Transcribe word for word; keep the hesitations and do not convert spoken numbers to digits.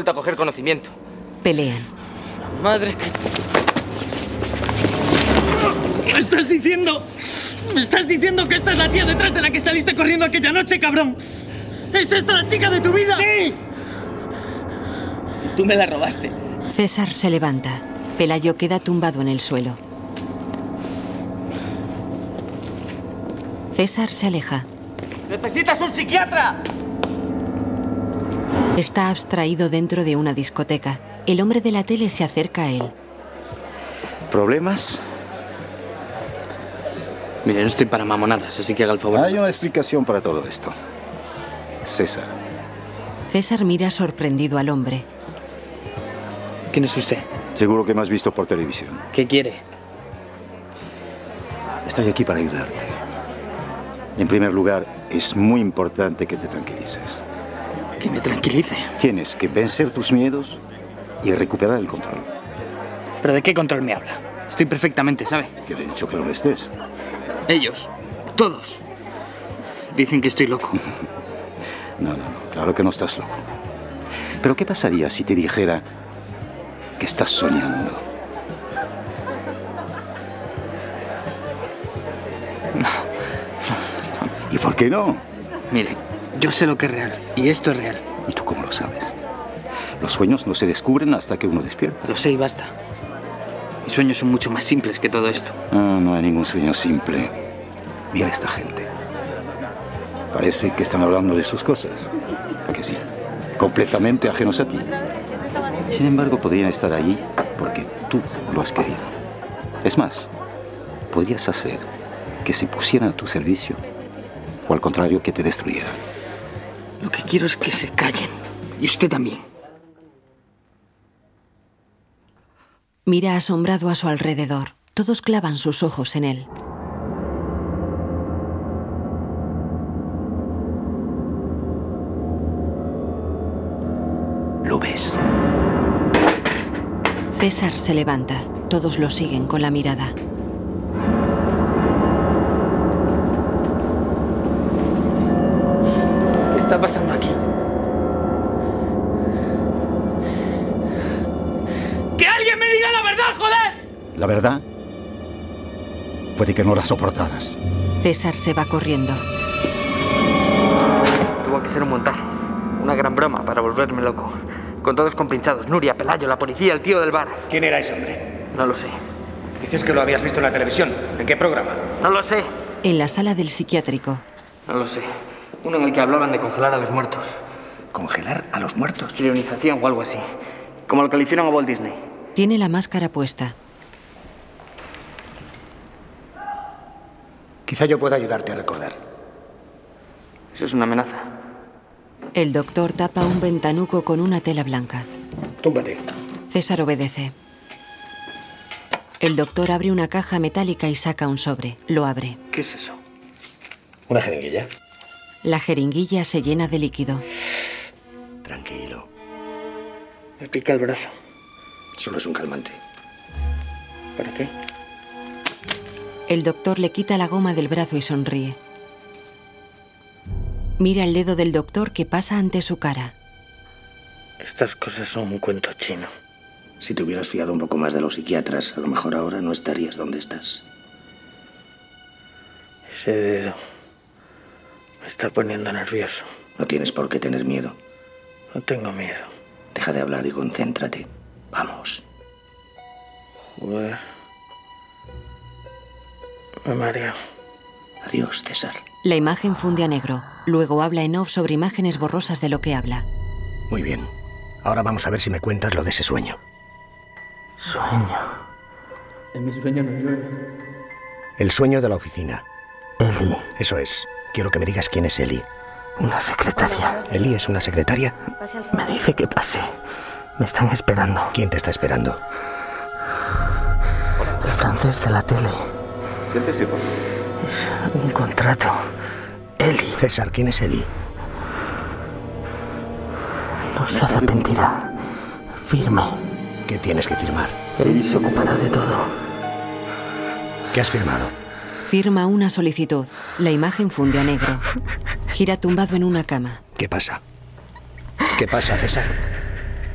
vuelto a coger conocimiento. Pelean. Madre que... ¿Me estás diciendo? ¿Me estás diciendo que esta es la tía detrás de la que saliste corriendo aquella noche, cabrón? ¿Es esta la chica de tu vida? ¡Sí! Tú me la robaste. César se levanta. Pelayo queda tumbado en el suelo. César se aleja. ¡Necesitas un psiquiatra! Está abstraído dentro de una discoteca. El hombre de la tele se acerca a él. ¿Problemas? Mire, no estoy para mamonadas, así que haga el favor. Hay una explicación para todo esto. César. César mira sorprendido al hombre. ¿Quién es usted? Seguro que me has visto por televisión. ¿Qué quiere? Estoy aquí para ayudarte. En primer lugar, es muy importante que te tranquilices. Que me tranquilice. Tienes que vencer tus miedos y recuperar el control. ¿Pero de qué control me habla? Estoy perfectamente, ¿sabe? Que le he dicho que no lo estés. Ellos, todos, dicen que estoy loco. No, no, no, claro que no estás loco. Pero ¿qué pasaría si te dijera que estás soñando? No. ¿Y por qué no? Mire, yo sé lo que es real, y esto es real. ¿Y tú cómo lo sabes? Los sueños no se descubren hasta que uno despierta. Lo sé y basta. Mis sueños son mucho más simples que todo esto. No, no hay ningún sueño simple. Mira esta gente. Parece que están hablando de sus cosas. ¿A que sí? Completamente ajenos a ti. Sin embargo, podrían estar allí porque tú lo has querido. Es más, podrías hacer que se pusieran a tu servicio o al contrario, que te destruyeran. Lo que quiero es que se callen. Y usted también. Mira asombrado a su alrededor. Todos clavan sus ojos en él. ¿Lo ves? César se levanta. Todos lo siguen con la mirada. ¿Qué está pasando aquí? ¡Que alguien me diga la verdad, joder! La verdad, puede que no la soportaras. César se va corriendo. Tuvo que ser un montaje. Una gran broma para volverme loco. Con todos compinchados. Nuria, Pelayo, la policía, el tío del bar. ¿Quién era ese hombre? No lo sé. Dices que lo habías visto en la televisión. ¿En qué programa? No lo sé. En la sala del psiquiátrico. No lo sé. Uno en el que hablaban de congelar a los muertos. ¿Congelar a los muertos? Criogenización o algo así. Como lo que le hicieron a Walt Disney. Tiene la máscara puesta. Quizá yo pueda ayudarte a recordar. Eso es una amenaza. El doctor tapa un ventanuco con una tela blanca. Túmbate. César obedece. El doctor abre una caja metálica y saca un sobre. Lo abre. ¿Qué es eso? ¿Una jeringuilla? La jeringuilla se llena de líquido. Tranquilo. Me pica el brazo. Solo es un calmante. ¿Para qué? El doctor le quita la goma del brazo y sonríe. Mira el dedo del doctor que pasa ante su cara. Estas cosas son un cuento chino. Si te hubieras fiado un poco más de los psiquiatras, a lo mejor ahora no estarías donde estás. Ese dedo me está poniendo nervioso. No tienes por qué tener miedo. No tengo miedo. Deja de hablar y concéntrate. Vamos. Joder. Me mareo. Adiós, César. La imagen funde a negro. Luego habla en off sobre imágenes borrosas de lo que habla. Muy bien. Ahora vamos a ver si me cuentas lo de ese sueño. Sueño. En mi sueño no llueve. El sueño de la oficina. Eli. Eso es. Quiero que me digas quién es Eli. Una secretaria. ¿Eli es una secretaria? Me dice que pase. Me están esperando. ¿Quién te está esperando? El francés de la tele. Siéntese, por favor. Es un contrato. Eli. César, ¿quién es Eli? No se arrepentirá. Firme. ¿Qué tienes que firmar? Eli se ocupará de todo. ¿Qué has firmado? Firma una solicitud. La imagen funde a negro. Gira tumbado en una cama. ¿Qué pasa? ¿Qué pasa, César?